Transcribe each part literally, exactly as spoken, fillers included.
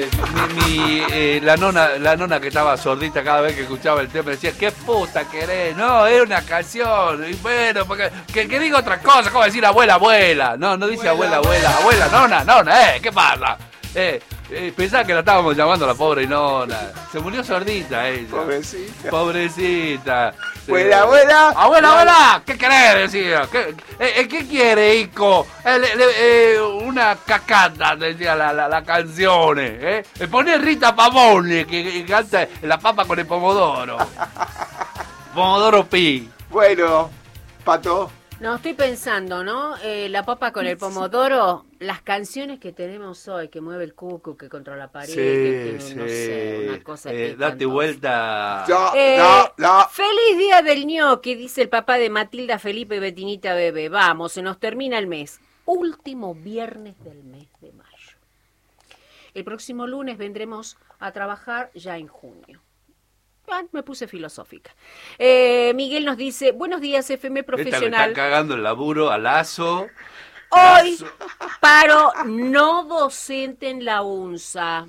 mi, mi, eh, la nona la nona que estaba sordita cada vez que escuchaba el tema decía, ¿qué puta querés? No, es una canción. Y bueno, porque que, que diga otra cosa, ¿cómo decir abuela, abuela? No, no dice abuela, abuela, abuela, nona, nona, eh, ¿qué pasa? Eh, eh, pensaba que la estábamos llamando a la pobre nona. Se murió sordita ella. Pobrecita. Pobrecita. Abuela, abuela. Abuela, abuela, ¿qué querés? Decía. ¿Qué, eh, ¿qué quiere, hijo? Eh, eh, una cacata, decía la, la, la canción. ¿eh? Eh, Poné Rita Pavone, que, que canta La papa con el pomodoro. Pomodoro pi. Bueno, Pato. No, estoy pensando, ¿no? Eh, la papa con el pomodoro, las canciones que tenemos hoy, que mueve el cuco, que contra la pared, Sí, que, que sí. no sé, una cosa eh, Date vuelta. No, Eh, no, no. Feliz día del ñoqui, dice el papá de Matilda, Felipe y Betinita Bebé. Vamos, se nos termina el mes. Último viernes del mes de mayo. El próximo lunes vendremos a trabajar ya en junio. Ah, me puse filosófica. Eh, Miguel nos dice, buenos días, F M Esta le profesional. está cagando el laburo a Lazo. Hoy Lazo. paro no docente en la UNSA.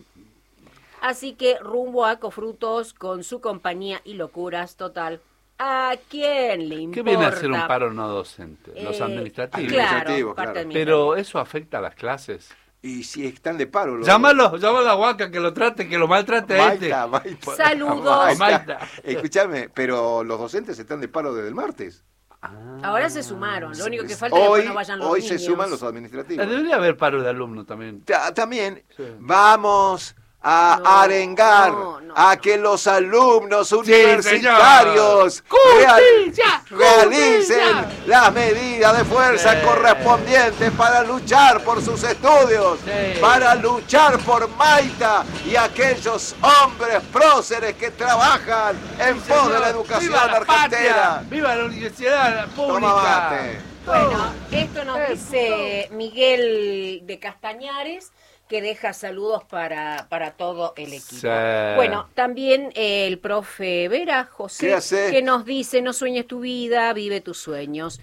Así que rumbo a Cofrutos con su compañía y locuras total. ¿A quién le importa? ¿Qué viene a hacer un paro no docente? Los Eh, administrativos. Claro, Administrativo, parte claro. administrativa. Pero eso afecta a las clases. Y si están de paro. Los... Llámalo, llámalo a Huaca, que lo trate, que lo maltrate a este. Maita, Maita. Saludos. Maita. Escúchame, pero los docentes están de paro desde el martes. Ahora se sumaron. Lo único que falta es Hoy, que no vayan los hoy niños. se suman los administrativos. Debería haber paro de alumnos también. Ta- También Sí. vamos a No, arengar no, no, a no. que los alumnos universitarios señor. real- ¡Justicia! realicen ¡Justicia! las medidas de fuerza Sí. correspondientes para luchar por sus estudios, Sí. para luchar por Maita y aquellos hombres próceres que trabajan en Sí, pos de señor. la educación ¡Viva la patria! argentera. ¡Viva la universidad Toma pública! mate. Bueno, esto nos dice Miguel de Castañares, que deja saludos para, para todo el equipo. Sí. Bueno, también eh, el profe Vera, ¿Qué José, hace? que nos dice, no sueñes tu vida, vive tus sueños.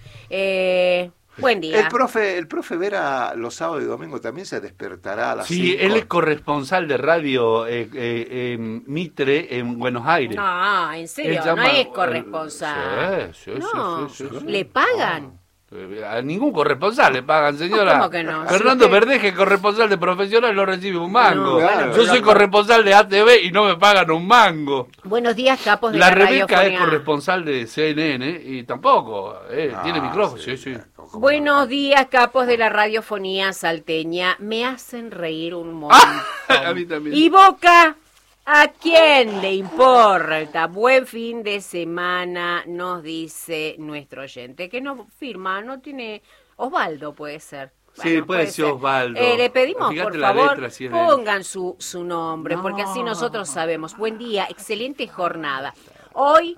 Eh, buen día. El profe, el profe Vera los sábados y domingos también se despertará a las Sí, cinco. él es corresponsal de radio eh, eh, en Mitre, en Buenos Aires. No, en serio, Él no llama- es corresponsal. Sí, sí, sí, no, sí, sí, sí. ¿le pagan? Eh, A ningún corresponsal le pagan, señora. ¿Cómo que no? Fernando Si usted- Verdeje, corresponsal de profesional, no recibe un mango. No, bueno, Yo pero soy no. corresponsal de A T V y no me pagan un mango. Buenos días, capos de La la, Rebeca es radiofonía. corresponsal de C N N y tampoco. eh, Ah, tiene micrófono, sí, sí. ¿Cómo Buenos no? días, capos de la radiofonía salteña. Me hacen reír un montón. A mí también. ¿Y Boca? ¿A quién le importa? Buen fin de semana, nos dice nuestro oyente, que no firma, no tiene... Osvaldo puede ser. Sí, puede ser Osvaldo. Eh, le pedimos, Fíjate por la favor, letra, si es de él. pongan su, su nombre, porque así nosotros sabemos. Buen día, excelente jornada. Hoy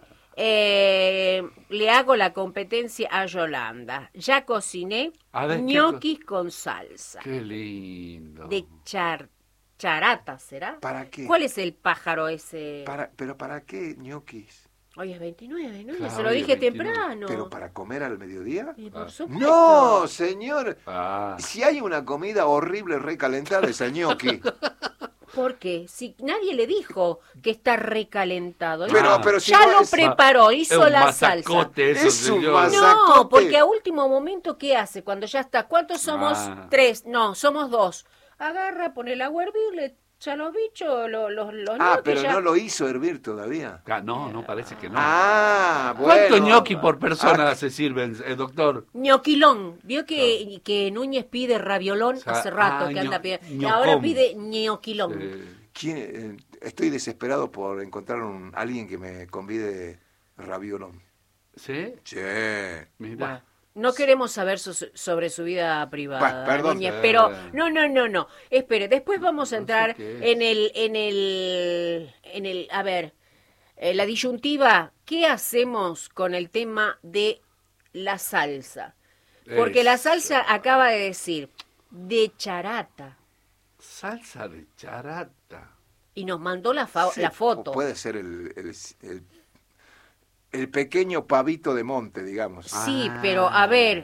eh, le hago la competencia a Yolanda. Ya cociné A ver, ¿qué ñoquis con salsa. Qué lindo. De char, charata, ¿será? ¿Para qué? ¿Cuál es el pájaro ese? Para, ¿Pero para qué ñoquis? Hoy es veintinueve, ¿no? Ya Claro, se lo hoy es dije veintinueve. temprano. ¿Pero para comer al mediodía? Y por Ah. supuesto. No, señor. Ah. Si hay una comida horrible recalentada es el ñoqui. ¿Por qué? Si nadie le dijo que está recalentado. Él Pero- ya pero si ya no lo es- preparó, Es hizo un la salsa. masacote eso, Es un señor. masa- No, Masacote. porque a último momento, ¿qué hace? Cuando ya está, ¿cuántos somos? Ah. Tres. No, somos dos. Agarra, pone el agua a hervir, le echa los bichos, los, los, los Ah, ñoquis, pero ya. no lo hizo hervir todavía. Ah, No, no, parece que no. Ah, bueno. ¿Cuántos ñoqui por persona Ah, se sirven, eh, doctor? Ñoquilón. Vio que, que Núñez pide raviolón O sea, hace rato ah, que ño- anda pidiendo. Y ñocom. ahora pide ñoquilón. Eh, ¿quién- eh, estoy desesperado por encontrar un, alguien que me convide raviolón. ¿Sí? Che. Mira. Bueno, no queremos saber su- sobre su vida privada, Bueno, perdón. Núñez, Eh. pero no, no, no, no. Espere, después vamos a No sé entrar qué es. en el, en el, en el, a ver, eh, la disyuntiva. ¿Qué hacemos con el tema de la salsa? Porque la Eso. salsa acaba de decir de charata Salsa de charata. y nos mandó la, fa- Sí, la foto. o puede ser el, el, el, el pequeño pavito de monte, digamos. Sí, Ah. pero a ver,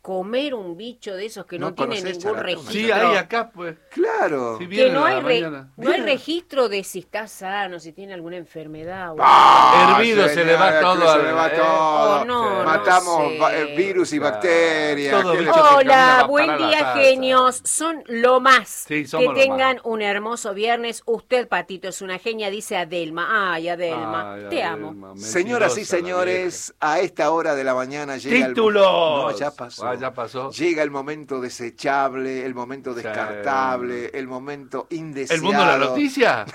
comer un bicho de esos que no, ¿No tiene conocés ningún Charatona? registro. Sí, hay acá, pues. Claro. Sí, Que vienen no a hay, la re- mañana. no hay Vienen. registro de si está sano, si tiene alguna enfermedad. o- Ah, Hervido se le va señora, todo que se al- le va eh. todo. Oh, no, Sí. Matamos no sé. va- eh, virus y O sea, bacterias. todo ¿Qué le- bicho que camina va Hola, a buen parar la día, salsa. genios. Son lo más. Sí, somos que lo tengan más. un hermoso viernes. Usted, Patito, es una genia, dice Adelma. Ay, Adelma, Ay, te Adelma, amo. mentirosa Señoras y la señores, a esta hora de la mañana llega ¡Títulos! el No, ya pasó. Ah, ya pasó. Llega el momento desechable, el momento Sí. descartable, el momento indeseado. ¿El mundo de la noticia?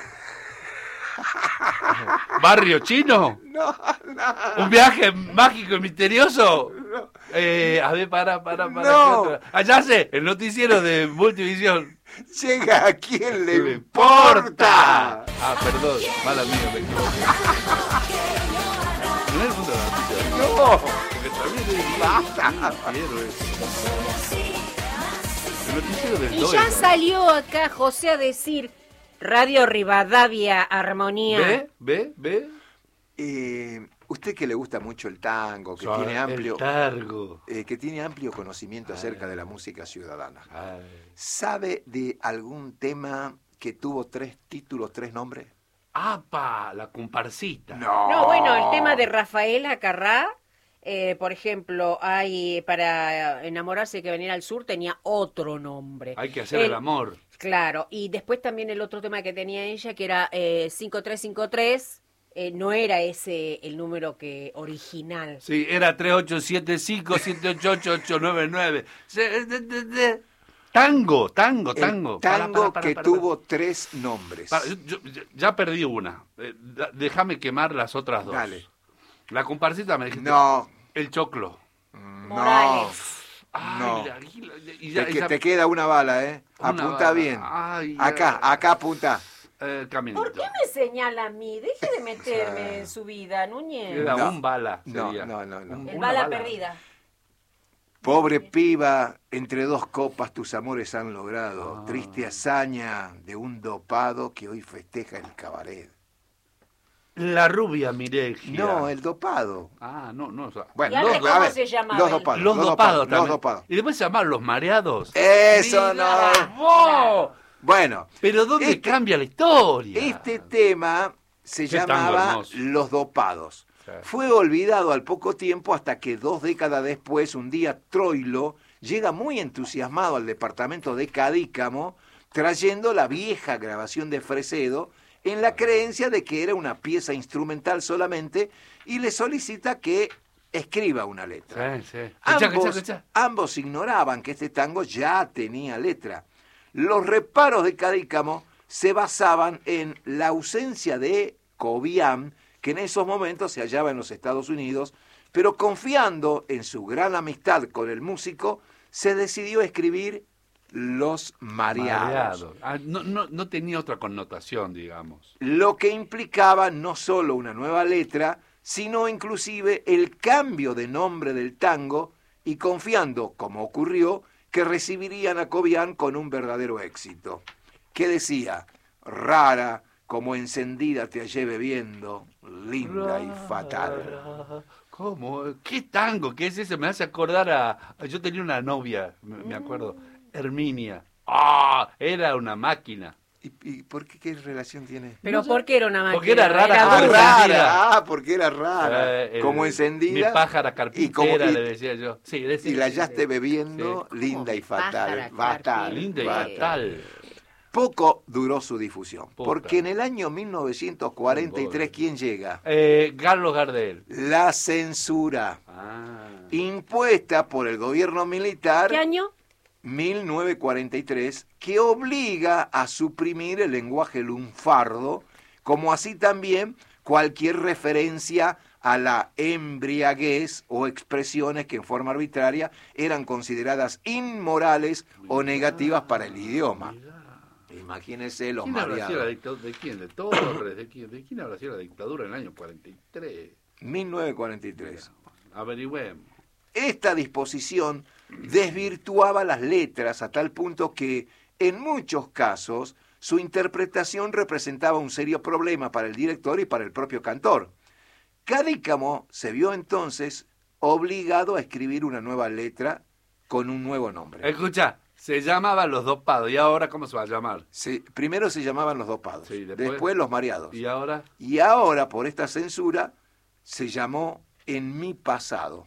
¿Barrio chino? No, no. ¿Un viaje mágico y misterioso? Eh, a ver, para, para, para. No. ¿qué otra? Allá sé, el noticiero de Multivisión. Llega a quien le ¡Le importa. Ah, perdón, mala mía, me equivoqué. No es el mundo de la noticia. No. Porque también es Basta. noticiero ese. El noticiero del Y Doyle. ya salió acá José a decir Radio Rivadavia Armonía. ¿Ve? ¿Ve? ¿Ve? Eh, usted que le gusta mucho el tango, que Son tiene amplio, El targo. eh, que tiene amplio conocimiento acerca de la música ciudadana, Ay. ¿sabe de algún tema que tuvo tres títulos, tres nombres? ¡Apa! La comparsita. No, bueno, el tema de Rafaela Carrá, eh, por ejemplo, hay para enamorarse que venir al sur tenía otro nombre. Hay que hacer el, amor. Claro, y después también el otro tema que tenía ella, que era eh, cinco tres cinco tres, eh, no era ese el número que original. Sí, era tres ocho siete cinco siete ocho ocho ocho nueve nueve. Se- de- de- de- Tango, tango, tango. El Para, tango para, para, que para, tuvo tres nombres. para. Para, yo- yo- ya perdí una. Eh, da- déjame quemar las otras dos. Dale. La comparsita me dijiste. No, El choclo. no. Morales. Ay, No. la- y la- y ya- Te, y que- ya- te queda una bala, ¿eh? Una Apunta bala. bien. Ay, Acá, ay. acá apunta. eh, caminito. ¿Por qué me señala a mí? Deje de meterme en su vida, Núñez. Era No. un bala. No, sería. no, no, no. Un- El una bala perdida. Pobre piba, entre dos copas tus amores han logrado. Ah. Triste hazaña de un dopado que hoy festeja el cabaret. La rubia Miregia. No, el dopado. Ah, no, no. O sea, Bueno, ¿Y antes los, cómo a ver, se llamaba los él? dopados. los dopados también. Los dopados. Y después se llamaban los mareados. Eso Mirá no. vos. Bueno, Pero ¿dónde Este- cambia la historia? este tema se Qué tango llamaba hermoso. Los dopados. Sí. Fue olvidado al poco tiempo hasta que dos décadas después, un día Troilo llega muy entusiasmado al departamento de Cadícamo, trayendo la vieja grabación de Fresedo en la creencia de que era una pieza instrumental solamente y le solicita que escriba una letra. Sí, sí. Escuchá, Ambos, escuchá, escuchá. ambos ignoraban que este tango ya tenía letra. Los reparos de Cadícamo se basaban en la ausencia de Cobian, que en esos momentos se hallaba en los Estados Unidos, pero confiando en su gran amistad con el músico, se decidió escribir Los Mareados, Mareado. Ah, no, no, no tenía otra connotación, digamos. lo que implicaba no solo una nueva letra, sino inclusive el cambio de nombre del tango y confiando, como ocurrió, que recibirían a Cobian con un verdadero éxito. Que decía, rara como encendida te hallé bebiendo, linda y fatal. ¿Cómo? ¿Qué tango? ¿Qué es ese? Me hace acordar a... Yo tenía una novia, me, me acuerdo, Herminia. ¡Ah! Era una máquina. ¿Y, y por qué qué relación tiene? Pero No sé. ¿por qué era una máquina? Porque era rara Ah, como burda. encendida. rara, ah, porque era rara, Eh, el- como encendida. Mi pájara y carpintera, como- y- le decía yo. Sí, decía, Y la sí, hallaste sí. bebiendo, Sí. linda y Pájara fatal. Fatal. Linda y fatal. fatal. Poco duró su difusión, Puta. porque en el año mil novecientos cuarenta y tres, ¿quién llega? Eh, Carlos Gardel. La censura, Ah. impuesta por el gobierno militar, ¿Qué año? mil novecientos cuarenta y tres, que obliga a suprimir el lenguaje lunfardo, como así también cualquier referencia a la embriaguez o expresiones que en forma arbitraria eran consideradas inmorales o negativas para el idioma. Imagínense los ¿Quién habrá sido la mareados. dictadura? ¿De quién? ¿De Torres? ¿De quién? ¿De quién habrá sido la dictadura en el año cuarenta y tres? mil novecientos cuarenta y tres. Averigüemos. Esta disposición desvirtuaba las letras a tal punto que, en muchos casos, su interpretación representaba un serio problema para el director y para el propio cantor. Cadícamo se vio entonces obligado a escribir una nueva letra con un nuevo nombre. Escucha, se llamaban Los Dopados, ¿y ahora cómo se va a llamar? Se- primero se llamaban Los Dopados, Sí, después, después- Los Mareados. ¿Y ahora? Y ahora, por esta censura, se llamó En mi pasado.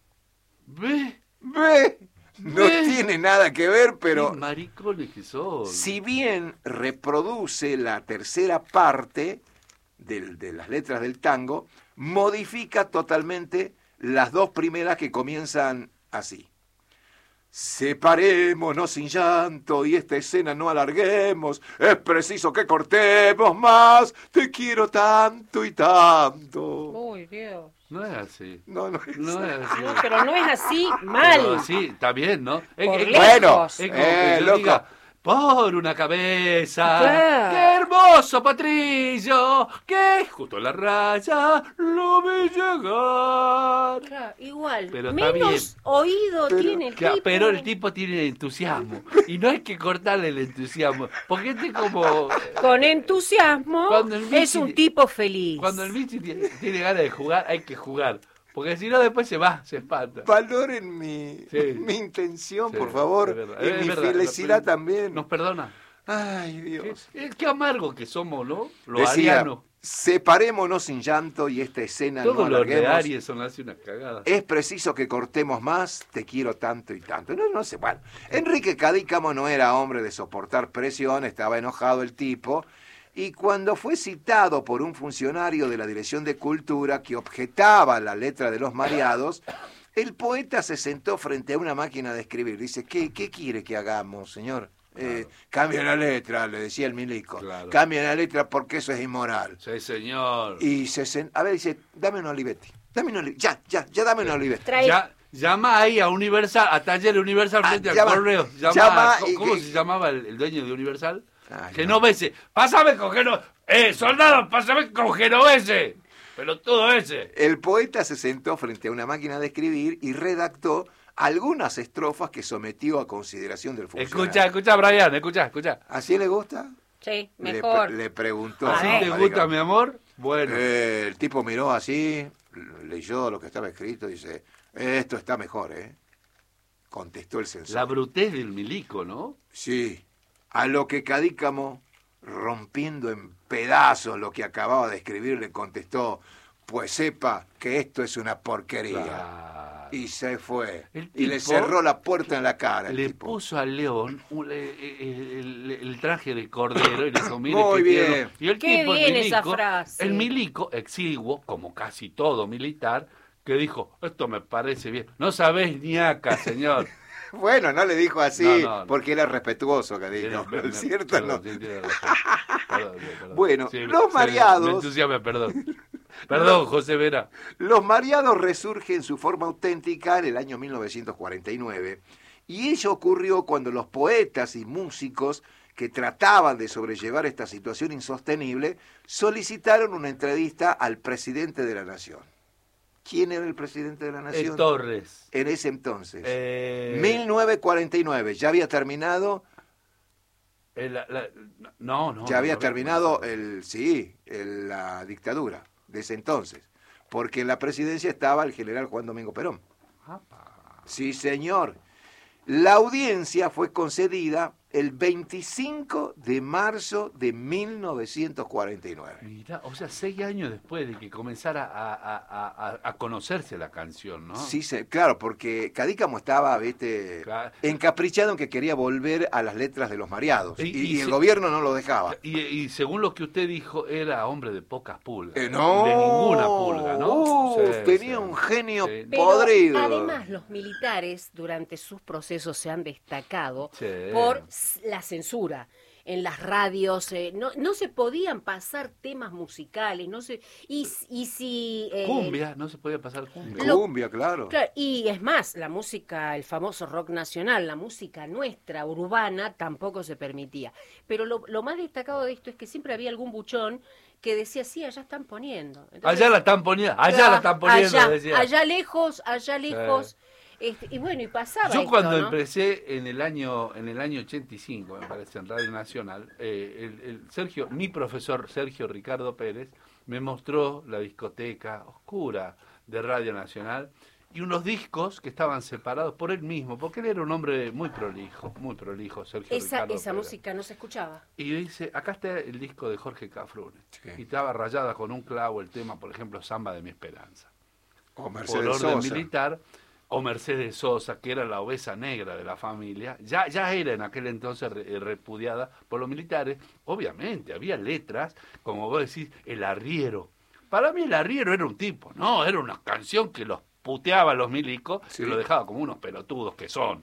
¿Ve? ¿Ve? No ¿Ve? tiene nada que ver, pero Qué maricones que son. si bien reproduce la tercera parte del- de las letras del tango, modifica totalmente las dos primeras que comienzan así. Separémonos sin llanto y esta escena no alarguemos, es preciso que cortemos más, te quiero tanto y tanto. Uy, Dios. No es así. No, no es No es así. No, pero no es así mal. Pero sí, está bien, ¿no? Es, Por es- lejos. Bueno, es como eh, que yo loco. diga, por una cabeza. Claro. ¡Qué hermoso Patricio! Que justo en la raya lo vi llegar. Claro, igual. Pero está Menos bien. oído Pero- tiene el Claro, tipo. pero el tipo tiene entusiasmo. Y no hay que cortarle el entusiasmo. Porque este como... Con entusiasmo Cuando el es Michi- un tipo feliz. Cuando el Michi tiene, tiene ganas de jugar, hay que jugar. Porque si no, después se va, se espanta. Valoren mi, Sí. mi intención, Sí, por favor, es verdad, y es mi verdad. felicidad también. Nos perdona. Ay, Qué, Dios. eh, qué amargo que somos, ¿no? Los Decía, arianos. separémonos sin llanto y esta escena no Todos los de alarguemos. Aries son así una cagada. Es preciso que cortemos más, te quiero tanto y tanto. No, no sé, bueno. Enrique Cadícamo no era hombre de soportar presión, estaba enojado el tipo, y cuando fue citado por un funcionario de la Dirección de Cultura que objetaba la letra de Los Mareados, el poeta se sentó frente a una máquina de escribir. Dice, ¿qué, qué quiere que hagamos, señor? Eh, cambia la letra, le decía el milico. Claro. Cambia la letra porque eso es inmoral. Sí, señor. Y se sen- a ver, dice, dame un Olivetti. Dame un Olivetti. Ya, ya, ya dame un Olivetti. Trae- Ya, llama ahí a Universal, a Taller Universal Ah, frente al llama- correo. Llama, llama ¿Cómo, y cómo que- se llamaba el, el dueño de Universal? Ay, Genovese. Pásame con Genovese. Eh, soldado, pásame con Genovese. Pero todo ese. El poeta se sentó frente a una máquina de escribir y redactó algunas estrofas que sometió a consideración del funcionario. Escucha, escucha, Brian, escucha, escucha. ¿Así le gusta? Sí, Le, mejor. pre- le preguntó. A ¿Así ver. te Marica. gusta, mi amor? Bueno. Eh, el tipo miró así, leyó lo que estaba escrito y dice, esto está mejor, ¿eh? Contestó el censor. La brutez del milico, ¿no? Sí, a lo que Cadícamo, rompiendo en pedazos lo que acababa de escribir, le contestó, pues sepa que esto es una porquería. Claro. Y se fue. El Y le tipo cerró la puerta en la cara. el Le tipo. puso al león un- eh, eh, el, el traje de cordero y le dijo, mire Muy qué bien. tierno. Y el Qué tipo, el bien esa milico, frase. el milico exiguo, como casi todo militar, que dijo, esto me parece bien. No sabés ni acá, señor. Bueno, no le dijo así, No, no, no. porque era respetuoso, Cadícamo. Me- me- ¿Cierto? perdón, No. sí, tiene razón. Perdón, perdón. Bueno, Sí, los se- mareados- Me entusiasma, perdón. Perdón, José Vera. Los Mareados resurgen en su forma auténtica en el año mil novecientos cuarenta y nueve, y ello ocurrió cuando los poetas y músicos que trataban de sobrellevar esta situación insostenible solicitaron una entrevista al presidente de la Nación. ¿Quién era el presidente de la Eh, Nación? Torres. En ese entonces. Eh, mil novecientos cuarenta y nueve, ya había terminado, eh, la- la- no, no. ya había no, terminado no. el, sí, el- la dictadura de ese entonces, porque en la presidencia estaba el general Juan Domingo Perón. Apa. Sí, señor. La audiencia fue concedida el veinticinco de marzo de mil novecientos cuarenta y nueve. Mirá, o sea, seis años después de que comenzara a, a- a- a- a conocerse la canción, ¿no? Sí, se- claro, porque Cadícamo estaba, viste, Claro. encaprichado en que quería volver a las letras de los mareados. Y- Y, y y el se- gobierno no lo dejaba. Y, y según lo que usted dijo, era hombre de pocas pulgas. Eh, no. De ninguna pulga, ¿no? Uh, Sí, tenía sí. un genio Sí. Pero podrido. además los militares durante sus procesos se han destacado Sí. por s- la censura. En las radios eh, no, no se podían pasar temas musicales, no se y, y si eh, Cumbia, no se podía pasar cumbia. Lo- Cumbia, claro. claro, y es más, la música, el famoso rock nacional, la música nuestra, urbana, tampoco se permitía. Pero lo, lo más destacado de esto es que siempre había algún buchón que decía, sí, allá están poniendo. Entonces, Allá la están poniendo, allá la están poniendo, allá, decía. allá lejos, allá lejos. Este, y bueno, y pasaba Yo esto, cuando ¿no? empecé en el año en el año ochenta y cinco, me parece, en Radio Nacional, eh, el, el Sergio, mi profesor Sergio Ricardo Pérez, me mostró la discoteca oscura de Radio Nacional y unos discos que estaban separados por él mismo, porque él era un hombre muy prolijo, muy prolijo, Sergio Esa, Ricardo esa Pera. música no se escuchaba. Y dice, acá está el disco de Jorge Cafrune. Sí. Y estaba rayada con un clavo el tema, por ejemplo, Samba de mi esperanza. O Por Mercedes orden Sosa. militar, o Mercedes Sosa, que era la obesa negra de la familia, ya, ya era en aquel entonces re- repudiada por los militares. Obviamente, había letras, como vos decís, el arriero. Para mí el arriero era un tipo, no, era una canción que los puteaba a los milicos, Sí. y lo dejaba como unos pelotudos que son.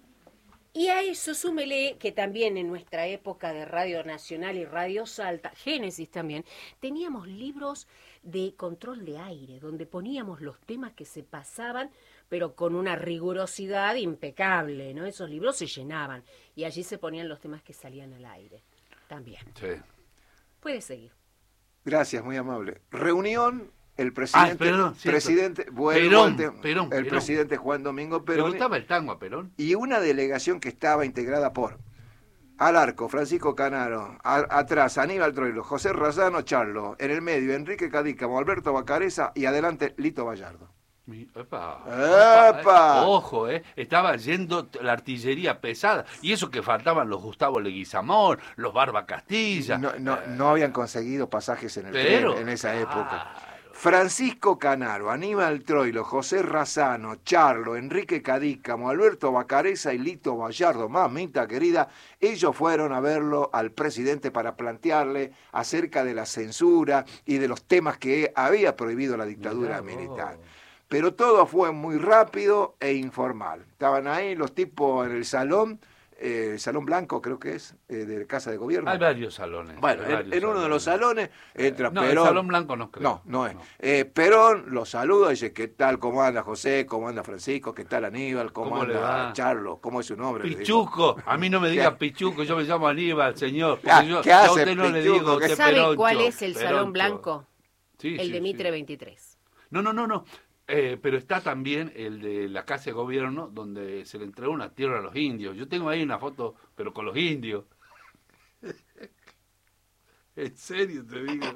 Y a eso súmele que también en nuestra época de Radio Nacional y Radio Salta, Génesis también, teníamos libros de control de aire, donde poníamos los temas que se pasaban, pero con una rigurosidad impecable, ¿no? Esos libros se llenaban y allí se ponían los temas que salían al aire. También. Sí. Puede seguir. Gracias, muy amable. Reunión, el presidente, Ah, perdón, cierto. presidente, vuelvo Perón, al tema. Perón, el Perón. presidente Juan Domingo ¿Le Perón gustaba el tango a Perón? y una delegación que estaba integrada por Alarco, Francisco Canaro, a- atrás Aníbal Troilo, José Razano, Charlo, en el medio Enrique Cadícamo, Alberto Bacareza y adelante Lito Gallardo. Mi- Epa, ¡Epa! eh, Ojo, eh, estaba yendo t- la artillería pesada. Y eso que faltaban los Gustavo Leguizamón, los Barba Castilla. No, no, eh, no habían conseguido pasajes en el pero, tren en esa época. claro. Francisco Canaro, Aníbal Troilo, José Razano, Charlo, Enrique Cadícamo, Alberto Bacareza y Lito Gallardo, mamita querida, ellos fueron a verlo al presidente para plantearle acerca de la censura y de los temas que había prohibido la dictadura Mirá vos. militar. Pero todo fue muy rápido e informal. Estaban ahí los tipos en el salón, eh, el salón blanco creo que es, eh, de Casa de Gobierno. Hay varios salones. Bueno, hay en, varios en uno de los salones entra No, Perón. el Salón Blanco no creo. No, no es. Eh, Perón lo saluda y dice, ¿qué tal? ¿Cómo anda José? ¿Cómo anda Francisco? ¿Qué tal Aníbal? ¿Cómo, ¿Cómo le anda va? Charlo? ¿Cómo es su nombre? Le digo. Pichuco, a mí no me diga ¿Qué? Pichuco, yo me llamo Aníbal, señor. Ah, Porque yo, ¿qué yo a hace, usted no le Pichuco? digo ¿Qué usted ¿Sabe Peroncho, cuál es el Peroncho. Salón Blanco? Sí, El sí, de sí. Mitre veintitrés. No, no, no, no. Eh, pero está también el de la Casa de Gobierno, donde se le entregó una tierra a los indios. Yo tengo ahí una foto, pero con los indios. En serio te digo.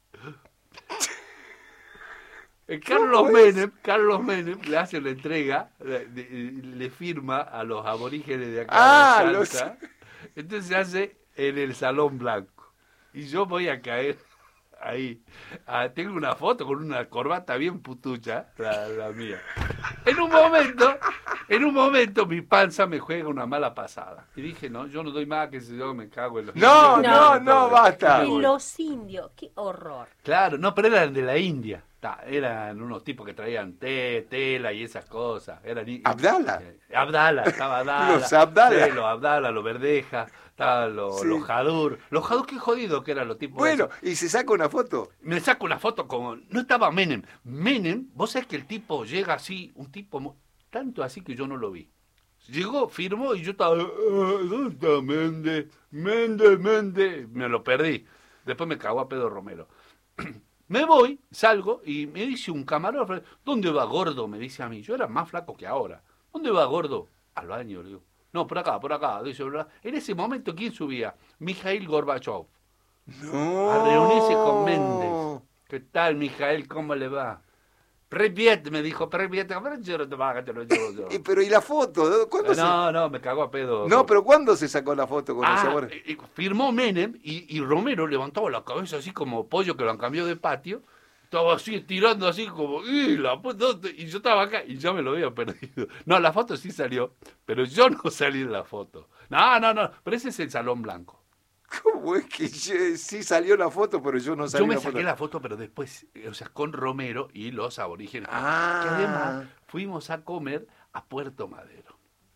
Eh, Carlos Menem, Carlos Menem le hace la entrega, le, le- le firma a los aborígenes de acá Ah, de lo Salta. Entonces se hace en el Salón Blanco. Y yo voy a caer ahí. Ah, tengo una foto con una corbata bien putucha, la, la mía. En un momento, en un momento mi panza me juega una mala pasada. Y dije, no, yo no doy más que si yo me cago en los No, indios. no, no, basta. Y los indios, qué horror. Claro, no, pero eran de la India. Ta, eran unos tipos que traían té, tela y esas cosas. Eran, i- ¿Abdala? eh, Abdala, estaba Abdala. Los Abdala. Sí, los Abdala, los Verdeja, estaban los, Sí. los Jadur. Los Jadur, qué jodido que eran los tipos. Bueno, esos. y se saca una foto. Me saco una foto como... No estaba Menem. Menem, vos sabés que el tipo llega así, un tipo... mu- Tanto así que yo no lo vi. Llegó, firmó y yo estaba... "Ah, ¿dónde está Méndez? Méndez, Méndez". Me lo perdí. Después me cagó a Pedro Romero. Me voy, salgo y me dice un camarógrafo, ¿dónde va Gordo? Me dice a mí. Yo era más flaco que ahora. ¿Dónde va Gordo? Al baño, le digo. No, por acá, por acá. Dice, "¿verdad?". En ese momento, ¿quién subía? Mijail Gorbachev. No. A reunirse con Méndez. ¿Qué tal, Mijael? ¿Cómo le va? Privet, me dijo, Privet. A ver, yo no te vas a- te lo llevo yo. Y, pero ¿y la foto? ¿Cuándo se- No, no, me cagó a pedo. No, pero ¿cuándo se sacó la foto con Ah, ese amor? eh, eh, firmó Menem y, y Romero levantaba la cabeza así como pollo que lo han cambiado de patio. Estaba así, tirando así como, ¡y la puta! Y yo estaba acá y yo me lo había perdido. No, la foto sí salió, pero yo no salí en la foto. No, no, no, pero ese es el Salón Blanco. ¿Cómo es que yo- sí salió la foto, pero yo no salí Yo me la saqué foto? la foto, pero después, eh, o sea, con Romero y los aborígenes. Ah. Que además fuimos a comer a Puerto Madero.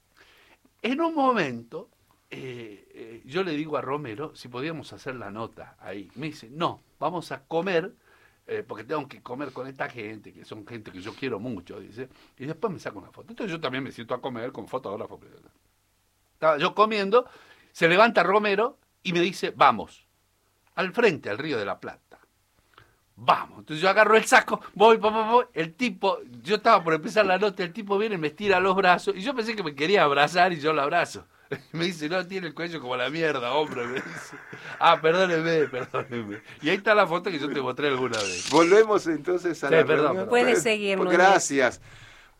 En un momento, eh, eh, yo le digo a Romero si podíamos hacer la nota ahí. Me dice, no, vamos a comer, eh, porque tengo que comer con esta gente, que son gente que yo quiero mucho, dice, y después me saco una foto. Entonces yo también me siento a comer con fotógrafo. Estaba yo comiendo, se levanta Romero y me dice, vamos, al frente, al Río de la Plata. Vamos, entonces yo agarro el saco, voy, voy, voy, voy, el tipo, yo estaba por empezar la nota, el tipo viene, me estira los brazos, y yo pensé que me quería abrazar y yo lo abrazo. Me dice, no, tiene el cuello como la mierda, hombre, me dice. Ah, perdóneme, perdóneme. Y ahí está la foto que yo te mostré alguna vez. Volvemos entonces a Sí, la perdón, reunión. perdón. Puede seguir, Núñez. Gracias.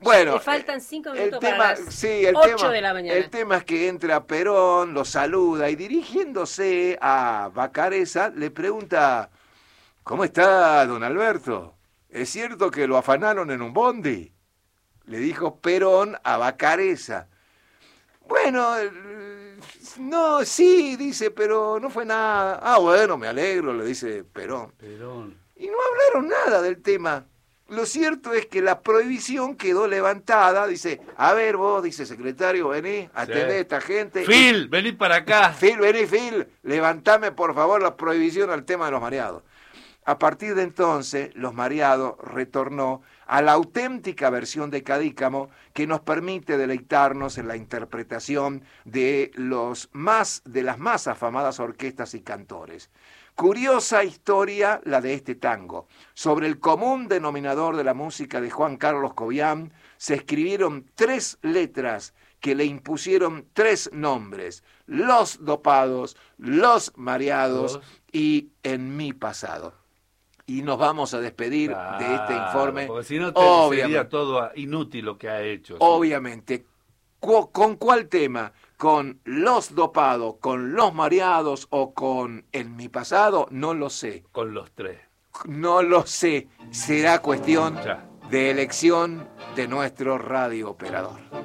Bueno, Le faltan cinco el minutos tema, para las sí, el ocho tema, de la mañana. el tema es que entra Perón, lo saluda y dirigiéndose a Vacareza le pregunta, ¿cómo está, don Alberto? ¿Es cierto que lo afanaron en un bondi? Le dijo Perón a Vacareza. Bueno, no, sí, dice, pero no fue nada. Ah, bueno, me alegro, le dice Perón. Perón. Y no hablaron nada del tema. Lo cierto es que la prohibición quedó levantada. Dice, a ver vos, dice secretario, vení, atendé Sí. a esta gente. Phil, vení para acá. Phil, vení, Phil, levantame por favor la prohibición al tema de los mareados. A partir de entonces, los mareados retornó a la auténtica versión de Cadícamo que nos permite deleitarnos en la interpretación de, los más, de las más afamadas orquestas y cantores. Curiosa historia la de este tango. Sobre el común denominador de la música de Juan Carlos Cobián se escribieron tres letras que le impusieron tres nombres: Los Dopados, Los Mareados Dos. y En mi pasado. Y nos vamos a despedir Claro, de este informe. Porque si no te Obviamente. sería todo inútil lo que ha hecho. Obviamente. Cu- ¿Con cuál tema? ¿Con Los Dopados, con Los Mareados o con En mi pasado? No lo sé. Con los tres. No lo sé. Será cuestión Ya. de elección de nuestro radio operador.